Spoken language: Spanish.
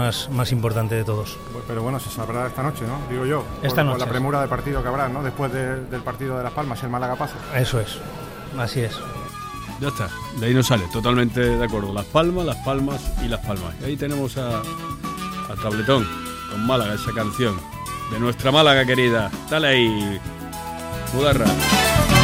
más importante de todos. Pero bueno, se sabrá esta noche, ¿no? Digo yo. Esta noche. Por la premura de partido que habrá, ¿no? Después del partido de Las Palmas, si el Málaga pasa. Eso es, así es. Ya está, de ahí no sale, totalmente de acuerdo. Las Palmas y Las Palmas. Y ahí tenemos a Tabletón con Málaga, esa canción de nuestra Málaga querida. Dale ahí, Mudarra.